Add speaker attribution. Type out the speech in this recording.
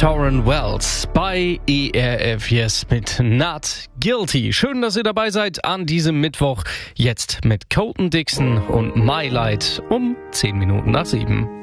Speaker 1: Tauren Wells bei ERF Yes mit Not Guilty. Schön, dass ihr dabei seid an diesem Mittwoch. Jetzt mit Colton Dixon und My Light um 10 Minuten nach 7.